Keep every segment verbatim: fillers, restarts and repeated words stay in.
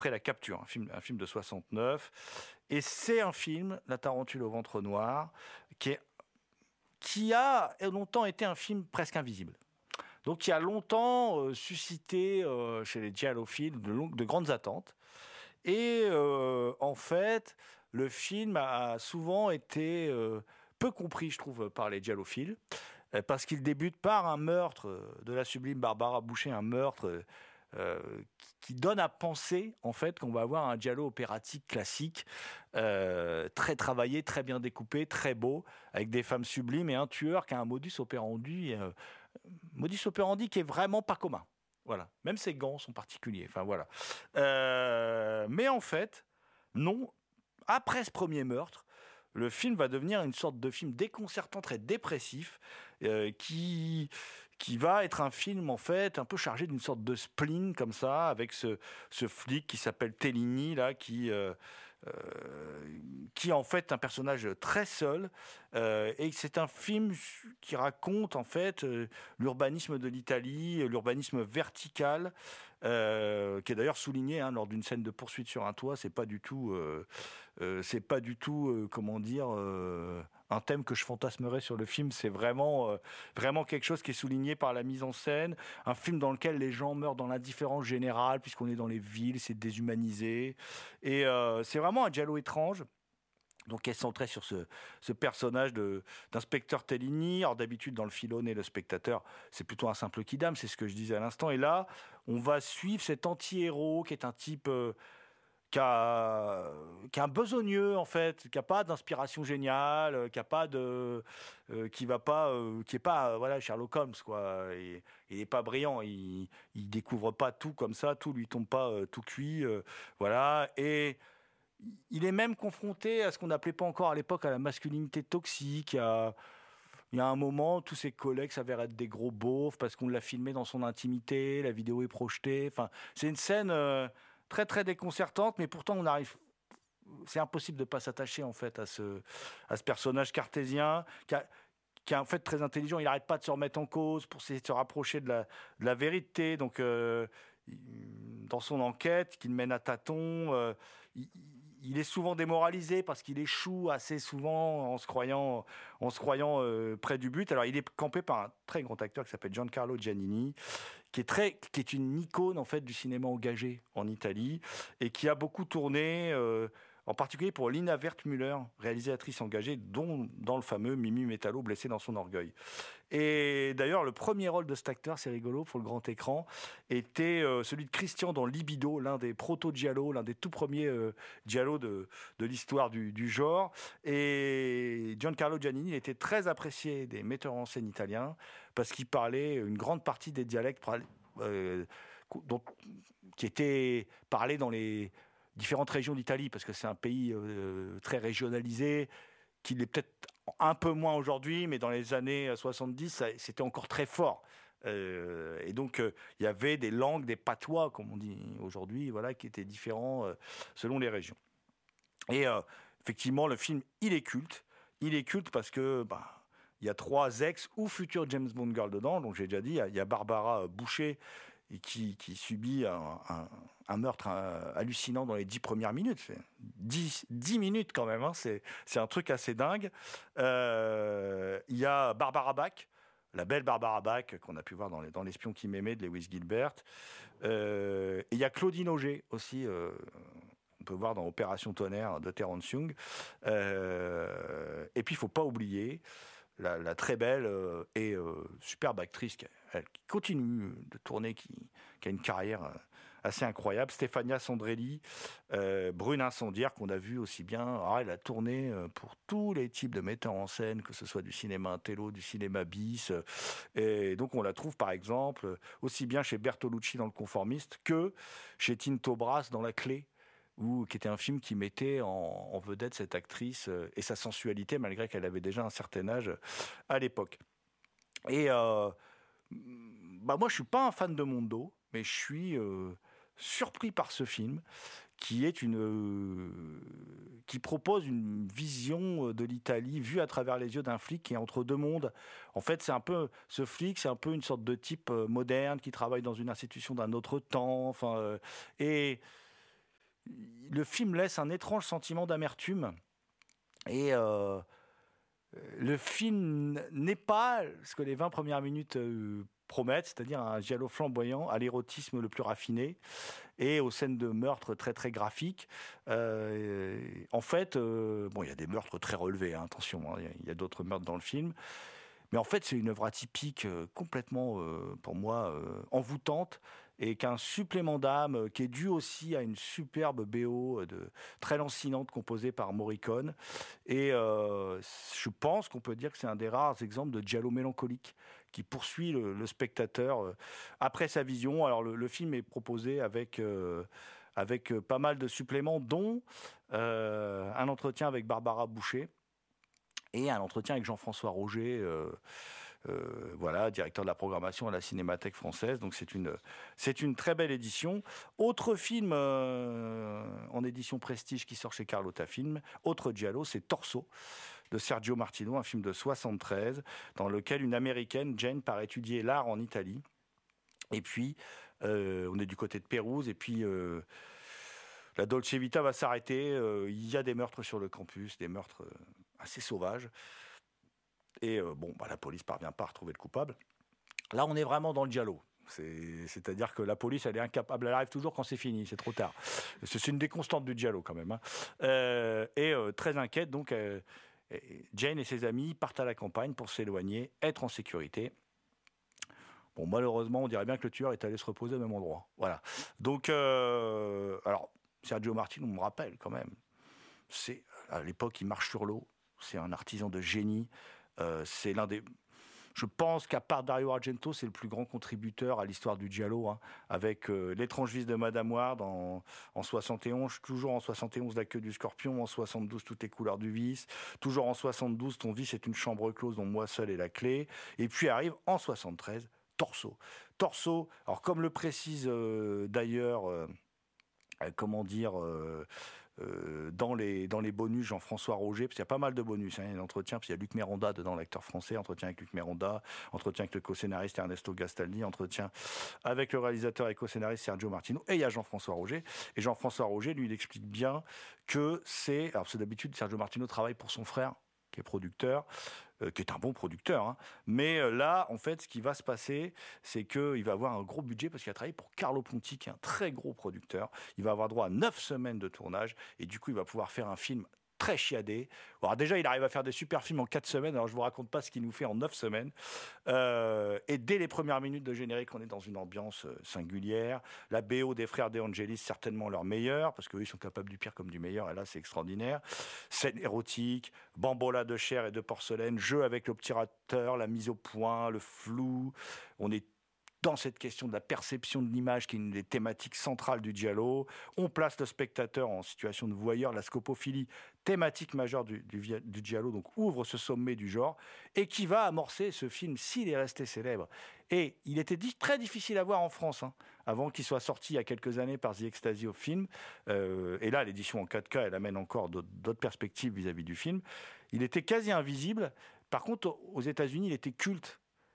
après la capture, un film, un film de soixante-neuf. Et c'est un film, La Tarentule au ventre noir, qui, est, qui a longtemps été un film presque invisible. Donc qui a longtemps euh, suscité euh, chez les giallophiles de, long- de grandes attentes. Et euh, en fait, le film a souvent été euh, peu compris, je trouve, par les giallophiles, euh, parce qu'il débute par un meurtre euh, de la sublime Barbara Boucher, un meurtre euh, qui, qui donne à penser, en fait, qu'on va avoir un giallo opératique classique, euh, très travaillé, très bien découpé, très beau, avec des femmes sublimes et un tueur qui a un modus operandi, euh, modus operandi qui est vraiment pas commun. Voilà. Même ses gants sont particuliers. Enfin, voilà. Euh, mais en fait, non. Après ce premier meurtre, le film va devenir une sorte de film déconcertant, très dépressif, euh, qui, qui va être un film, en fait, un peu chargé d'une sorte de spleen, comme ça, avec ce, ce flic qui s'appelle Tellini, là, qui, euh, euh, qui est en fait un personnage très seul. Euh, et c'est un film qui raconte, en fait, euh, l'urbanisme de l'Italie, l'urbanisme vertical, euh, qui est d'ailleurs souligné hein, lors d'une scène de poursuite sur un toit. C'est pas du tout, euh, euh, c'est pas du tout, euh, comment dire, euh, un thème que je fantasmerais sur le film. C'est vraiment, euh, vraiment quelque chose qui est souligné par la mise en scène. Un film dans lequel les gens meurent dans l'indifférence générale, puisqu'on est dans les villes, c'est déshumanisé. Et euh, c'est vraiment un giallo étrange. Donc, elle est centrée sur ce, ce personnage de, d'inspecteur Tellini. Alors, d'habitude, dans le Filone et le spectateur, c'est plutôt un simple kidam, c'est ce que je disais à l'instant. Et là, on va suivre cet anti-héros qui est un type euh, qui, a, qui a un besogneux, en fait, qui n'a pas d'inspiration géniale, euh, qui a pas de. Euh, qui va pas. Euh, qui est pas, euh, voilà, Sherlock Holmes, quoi. Et, il n'est pas brillant, il, il découvre pas tout comme ça, tout lui tombe pas euh, tout cuit. Euh, voilà. Et. Il est même confronté à ce qu'on n'appelait pas encore à l'époque à la masculinité toxique. À, il y a un moment, tous ses collègues s'avèrent être des gros beaufs parce qu'on l'a filmé dans son intimité, la vidéo est projetée. Enfin, c'est une scène euh, très très déconcertante, mais pourtant on arrive. C'est impossible de pas s'attacher en fait à ce à ce personnage cartésien qui a, qui est en fait très intelligent. Il n'arrête pas de se remettre en cause pour essayer de se rapprocher de la, de la vérité. Donc, euh, dans son enquête qu'il mène à tâtons, euh, il, il est souvent démoralisé parce qu'il échoue assez souvent en se croyant, en se croyant euh, près du but. Alors, il est campé par un très grand acteur qui s'appelle Giancarlo Giannini, qui est très, qui est une icône en fait du cinéma engagé en Italie et qui a beaucoup tourné. Euh, en particulier pour Lina Wertmüller, réalisatrice engagée, dont dans le fameux Mimi Metallo, blessé dans son orgueil. Et d'ailleurs, le premier rôle de cet acteur, c'est rigolo, pour le grand écran, était euh, celui de Christian dans Libido, l'un des proto-giallo, l'un des tout premiers euh, giallo de, de l'histoire du, du genre. Et Giancarlo Giannini il était très apprécié des metteurs en scène italiens, parce qu'il parlait une grande partie des dialectes euh, donc, qui étaient parlés dans les différentes régions d'Italie, parce que c'est un pays euh, très régionalisé, qui l'est peut-être un peu moins aujourd'hui, mais dans les années soixante-dix, ça, c'était encore très fort. Euh, et donc, euh, il y avait des langues, des patois, comme on dit aujourd'hui, voilà, qui étaient différents euh, selon les régions. Et euh, effectivement, le film, il est culte. Il est culte parce que bah, il y a trois ex ou futurs James Bond girls dedans. Donc, j'ai déjà dit, il y a, il y a Barbara Boucher et qui, qui subit un, un, un meurtre euh, hallucinant dans les dix premières minutes. C'est dix, dix minutes quand même, hein. c'est, c'est un truc assez dingue. Euh, Il y a Barbara Bach, la belle Barbara Bach qu'on a pu voir dans, les, dans L'espion qui m'aimait de Lewis Gilbert. Euh, et il y a Claudine Auger aussi, euh, on peut voir dans Opération Tonnerre de Terence Young. Euh, et puis il ne faut pas oublier la, la très belle euh, et euh, superbe actrice qui, elle, qui continue de tourner, qui, qui a une carrière euh, assez incroyable, Stefania Sandrelli, euh, Brune Incendiaire, qu'on a vu aussi bien. Alors, elle a tourné euh, pour tous les types de metteurs en scène, que ce soit du cinéma intello, du cinéma bis. Euh, et donc on la trouve par exemple aussi bien chez Bertolucci dans Le Conformiste que chez Tinto Brass dans La Clé, ou qui était un film qui mettait en, en vedette cette actrice euh, et sa sensualité, malgré qu'elle avait déjà un certain âge euh, à l'époque. Et euh, bah moi, je suis pas un fan de Mondo, mais je suis euh, surpris par ce film, qui est une, euh, qui propose une vision de l'Italie vue à travers les yeux d'un flic qui est entre deux mondes. En fait, c'est un peu ce flic, c'est un peu une sorte de type euh, moderne qui travaille dans une institution d'un autre temps. Enfin, euh, et le film laisse un étrange sentiment d'amertume. Et euh, le film n'est pas ce que les vingt premières minutes euh, promettent, c'est-à-dire un giallo flamboyant à l'érotisme le plus raffiné et aux scènes de meurtre très très graphiques. Euh, en fait, euh, bon, il y a des meurtres très relevés, hein, attention, il hein, y a, a d'autres meurtres dans le film. Mais en fait, c'est une œuvre atypique, euh, complètement, euh, pour moi, euh, envoûtante, et qu'un supplément d'âme euh, qui est dû aussi à une superbe B O de, très lancinante composée par Morricone. Et euh, je pense qu'on peut dire que c'est un des rares exemples de giallo mélancolique qui poursuit le, le spectateur euh, après sa vision. Alors le, le film est proposé avec... Euh, avec pas mal de suppléments, dont euh, un entretien avec Barbara Boucher, et un entretien avec Jean-François Roger, euh, euh, voilà, directeur de la programmation à la Cinémathèque française. Donc c'est une, c'est une très belle édition. Autre film euh, en édition Prestige qui sort chez Carlotta Film, autre giallo, c'est Torso de Sergio Martino, un film de soixante-treize, dans lequel une Américaine, Jane, part étudier l'art en Italie. Et puis, euh, on est du côté de Pérouse, et puis... Euh, la Dolce Vita va s'arrêter, euh, il y a des meurtres sur le campus, des meurtres... Euh, assez sauvage. Et euh, bon, bah, la police parvient pas à retrouver le coupable. Là, on est vraiment dans le giallo. C'est, c'est-à-dire que la police, elle est incapable. Elle arrive toujours quand c'est fini, c'est trop tard. C'est, c'est une des constantes du giallo quand même. Hein. Euh, et euh, très inquiète, donc euh, Jane et ses amis partent à la campagne pour s'éloigner, être en sécurité. Bon, malheureusement, on dirait bien que le tueur est allé se reposer au même endroit. Voilà. Donc, euh, alors, Sergio Martino, on me rappelle quand même. C'est, à l'époque, il marche sur l'eau. C'est un artisan de génie. Euh, c'est l'un des... Je pense qu'à part Dario Argento, c'est le plus grand contributeur à l'histoire du giallo, hein, avec euh, L'étrange vice de Madame Ward en, en soixante et onze, toujours en soixante et onze La queue du scorpion, en soixante-douze Toutes les couleurs du vice, toujours en soixante-douze Ton vice est une chambre close dont moi seul est la clé, et puis arrive en soixante-treize Torso. Torso, alors comme le précise euh, d'ailleurs, euh, comment dire... Euh, Euh, dans, les, dans les bonus, Jean-François Roger, parce qu'il y a pas mal de bonus, hein, il y a un entretien, parce qu'il y a Luc Méronda dedans, l'acteur français, entretien avec Luc Méronda, entretien avec le co-scénariste Ernesto Gastaldi, entretien avec le réalisateur et co-scénariste Sergio Martino, et il y a Jean-François Roger. Et Jean-François Roger, lui, il explique bien que c'est... Alors, c'est d'habitude, Sergio Martino travaille pour son frère, qui est producteur, euh, qui est un bon producteur. Hein. Mais euh, là, en fait, ce qui va se passer, c'est qu'il va avoir un gros budget parce qu'il a travaillé pour Carlo Ponti, qui est un très gros producteur. Il va avoir droit à neuf semaines de tournage et du coup, il va pouvoir faire un film très chiadé. Alors déjà, il arrive à faire des super films en quatre semaines. Alors, je vous raconte pas ce qu'il nous fait en neuf semaines. Euh, et dès les premières minutes de générique, on est dans une ambiance singulière. La B O des frères De Angelis, certainement leur meilleure, parce qu'eux, ils sont capables du pire comme du meilleur. Et là, c'est extraordinaire. Scène érotique, bambola de chair et de porcelaine, jeu avec l'obturateur, la mise au point, le flou. On est dans cette question de la perception de l'image qui est une des thématiques centrales du giallo. On place le spectateur en situation de voyeur, la scopophilie, thématique majeure du, du, du giallo, donc ouvre ce sommet du genre, et qui va amorcer ce film s'il est resté célèbre. Et il était dit, très difficile à voir en France, hein, avant qu'il soit sorti il y a quelques années par The Ecstasy of Film. Euh, et là, l'édition en quatre K, elle amène encore d'autres, d'autres perspectives vis-à-vis du film. Il était quasi invisible. Par contre, aux États-Unis, il était culte.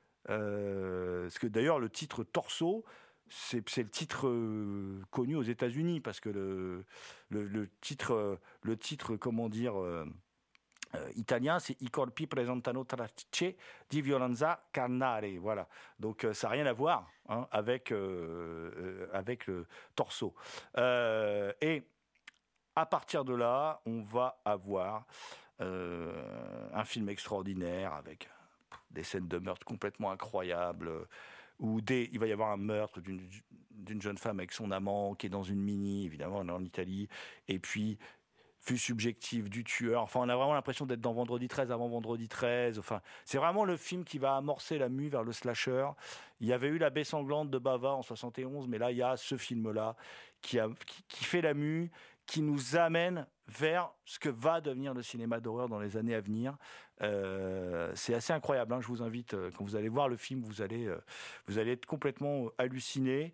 Euh, parce que d'ailleurs le titre Torso, c'est, c'est le titre euh, connu aux États-Unis, parce que le, le, le titre, euh, le titre, comment dire, euh, euh, italien, c'est I corpi presentano tracce di violenza carnale. Voilà. Donc euh, ça n'a rien à voir, hein, avec euh, euh, avec le Torso. Euh, et à partir de là, on va avoir euh, un film extraordinaire avec des scènes de meurtre complètement incroyables, où dès, il va y avoir un meurtre d'une, d'une jeune femme avec son amant qui est dans une mini, évidemment on est en Italie, et puis vue subjective du tueur. Enfin, on a vraiment l'impression d'être dans Vendredi treize avant Vendredi treize. Enfin, c'est vraiment le film qui va amorcer la mue vers le slasher. Il y avait eu La Baie sanglante de Bava en soixante et onze, mais là, il y a ce film-là qui, a, qui, qui fait la mue, qui nous amène vers ce que va devenir le cinéma d'horreur dans les années à venir. Euh, c'est assez incroyable, hein. Je vous invite, quand vous allez voir le film, vous allez, euh, vous allez être complètement halluciné.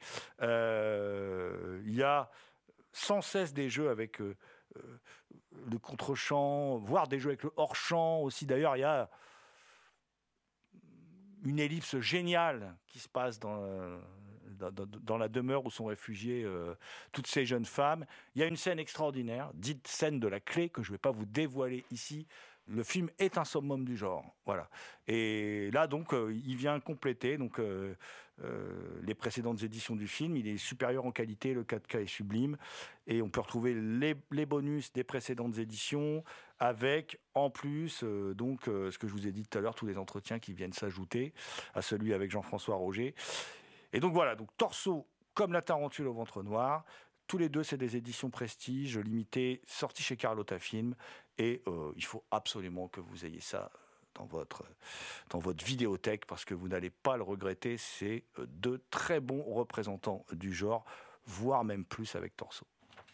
Euh, il y a sans cesse des jeux avec euh, le contre-champ, voire des jeux avec le hors-champ aussi. D'ailleurs, il y a une ellipse géniale qui se passe dans... Euh, dans, dans la demeure où sont réfugiées euh, toutes ces jeunes femmes. Il y a une scène extraordinaire, dite scène de la clé, que je ne vais pas vous dévoiler ici. Le film est un summum du genre, voilà. Et là donc, euh, il vient compléter donc euh, euh, les précédentes éditions du film. Il est supérieur en qualité, le quatre K est sublime, et on peut retrouver les, les bonus des précédentes éditions, avec en plus euh, donc euh, ce que je vous ai dit tout à l'heure, tous les entretiens qui viennent s'ajouter à celui avec Jean-François Roger. Et donc voilà, donc Torso comme la tarentule au ventre noir. Tous les deux, c'est des éditions Prestige limitées, sorties chez Carlotta Film. Et euh, il faut absolument que vous ayez ça dans votre, dans votre vidéothèque, parce que vous n'allez pas le regretter. C'est deux très bons représentants du genre, voire même plus avec Torso.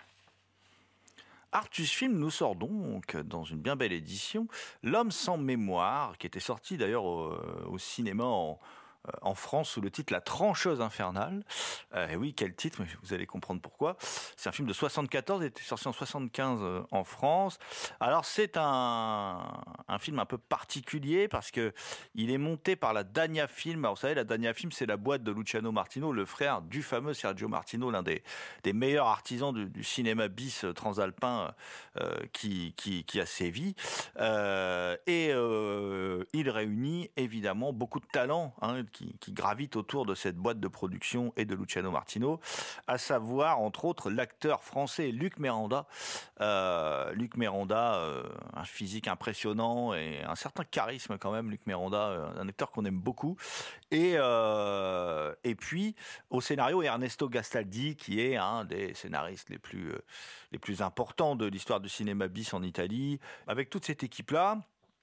Artus Film nous sort donc, dans une bien belle édition, L'homme sans mémoire, qui était sorti d'ailleurs au, au cinéma en... en France sous le titre La trancheuse infernale. Euh, et oui, quel titre, mais vous allez comprendre pourquoi. C'est un film de soixante-quatorze, il était sorti en soixante-quinze euh, en France. Alors c'est un, un film un peu particulier parce que il est monté par la Dania Film. Alors vous savez, la Dania Film, c'est la boîte de Luciano Martino, le frère du fameux Sergio Martino, l'un des, des meilleurs artisans du, du cinéma bis transalpin euh, qui, qui, qui a sévi. Euh, et euh, il réunit évidemment beaucoup de talents, hein, Qui, qui gravitent autour de cette boîte de production et de Luciano Martino, à savoir entre autres l'acteur français Luc Méranda. Euh, Luc Méranda, euh, un physique impressionnant et un certain charisme quand même. Luc Méranda, un acteur qu'on aime beaucoup. Et, euh, et puis au scénario, Ernesto Gastaldi, qui est un des scénaristes les plus, euh, les plus importants de l'histoire du cinéma bis en Italie. Avec toute cette équipe-là,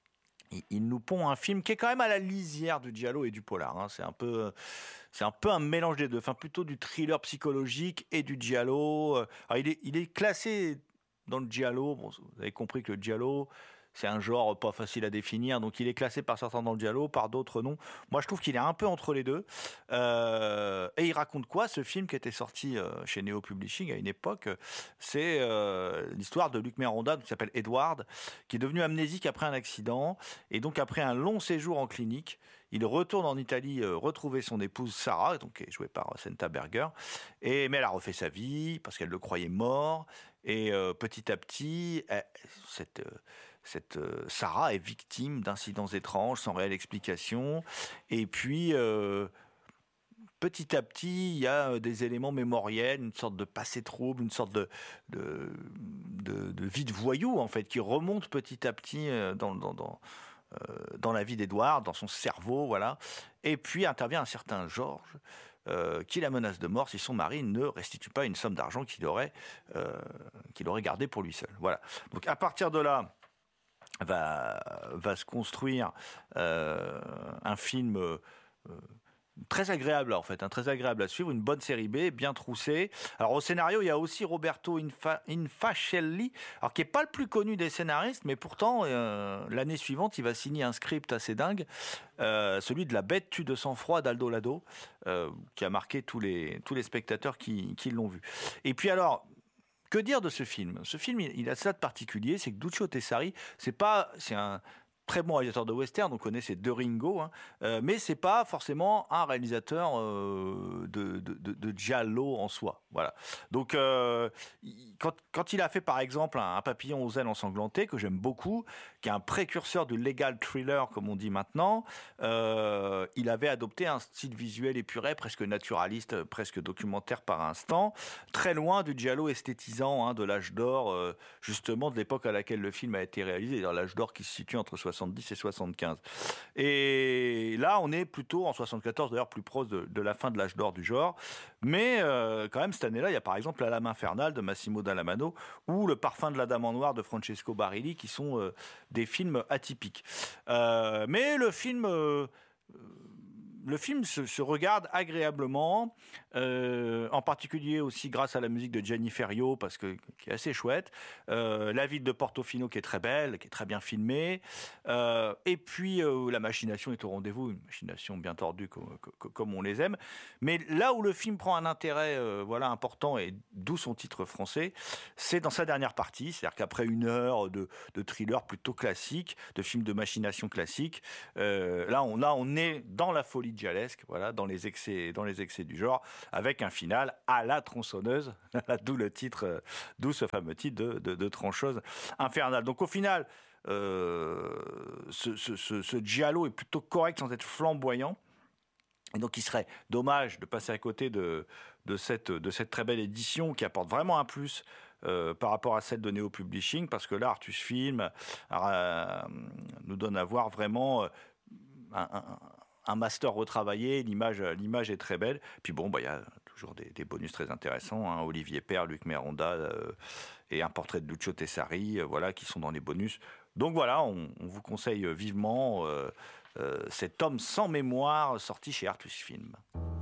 il nous pond un film qui est quand même à la lisière du giallo et du polar. Hein. C'est un peu, c'est un peu un mélange des deux. Enfin, plutôt du thriller psychologique et du giallo. Alors, il est, il est classé dans le giallo. Bon, vous avez compris que le giallo, c'est un genre pas facile à définir. Donc, il est classé par certains dans le giallo, par d'autres non. Moi, je trouve qu'il est un peu entre les deux. Euh, et il raconte quoi, ce film qui était sorti chez Neo Publishing à une époque? C'est euh, l'histoire de Luc Méranda, qui s'appelle Edward, qui est devenu amnésique après un accident. Et donc, après un long séjour en clinique, il retourne en Italie euh, retrouver son épouse Sarah, donc, qui est jouée par Senta Berger. Et, mais elle a refait sa vie parce qu'elle le croyait mort. Et euh, petit à petit, elle, cette... Euh, Cette euh, Sarah est victime d'incidents étranges sans réelle explication. Et puis, euh, petit à petit, il y a des éléments mémoriels, une sorte de passé trouble, une sorte de, de, de, de vie de voyou, en fait, qui remonte petit à petit dans, dans, dans, euh, dans la vie d'Edouard, dans son cerveau, voilà. Et puis intervient un certain Georges, Euh, qui la menace de mort si son mari ne restitue pas une somme d'argent qu'il aurait, euh, qu'il aurait gardée pour lui seul. Voilà. Donc à partir de là, va, va se construire euh, un film euh, très agréable en fait, hein, très agréable à suivre, une bonne série B, bien troussée. Alors au scénario, il y a aussi Roberto Infa, Infacelli, alors qui est pas le plus connu des scénaristes, mais pourtant euh, l'année suivante, il va signer un script assez dingue, euh, celui de La Bête tue de sang-froid d'Aldo Lado, euh, qui a marqué tous les tous les spectateurs qui, qui l'ont vu. Et puis alors, que dire de ce film? Ce film, il a ça de particulier, c'est que Duccio Tessari, c'est pas, c'est un très bon réalisateur de western, on connaît ses deux Ringo, hein, euh, mais c'est pas forcément un réalisateur euh, de, de, de, de giallo en soi. Voilà. Donc, euh, quand, quand il a fait par exemple un, un Papillon aux ailes ensanglantées, que j'aime beaucoup, qui est un précurseur du legal thriller, comme on dit maintenant, euh, il avait adopté un style visuel épuré, presque naturaliste, presque documentaire par instant, très loin du giallo esthétisant, hein, de l'âge d'or, euh, justement de l'époque à laquelle le film a été réalisé, dans l'âge d'or qui se situe entre soixante-dix et soixante-quinze. Et là, on est plutôt en soixante-quatorze, d'ailleurs plus proche de, de la fin de l'âge d'or du genre. Mais euh, quand même, cette année-là, il y a par exemple La Lame infernale de Massimo Dallamano ou Le parfum de la Dame en noir de Francesco Barilli, qui sont euh, des films atypiques. Euh, mais le film... Euh, Le film se, se regarde agréablement, euh, en particulier aussi grâce à la musique de Gianni Ferrio, parce que qui est assez chouette. Euh, la ville de Portofino qui est très belle, qui est très bien filmée. Euh, et puis euh, la machination est au rendez-vous, une machination bien tordue comme, comme on les aime. Mais là où le film prend un intérêt, euh, voilà, important, et d'où son titre français, c'est dans sa dernière partie, c'est-à-dire qu'après une heure de, de thriller plutôt classique, de film de machination classique, euh, là on là on est dans la folie gialesque, voilà, dans les excès, dans les excès du genre, avec un final à la tronçonneuse, d'où le titre, euh, d'où ce fameux titre de, de, de trancheuse infernale. Donc au final, euh, ce, ce, ce, ce giallo est plutôt correct sans être flamboyant. Et donc, il serait dommage de passer à côté de, de, cette, de cette très belle édition qui apporte vraiment un plus euh, par rapport à celle de Neo Publishing, parce que là, Artus Film euh, nous donne à voir vraiment un, un, un master retravaillé. L'image, l'image est très belle. Puis bon, bah, il y a toujours des, des bonus très intéressants. Hein. Olivier Père, Luc Méronda euh, et un portrait de Lucio Tessari, euh, voilà, qui sont dans les bonus. Donc voilà, on, on vous conseille vivement... Euh, Euh, cet homme sans mémoire sorti chez Artus Film.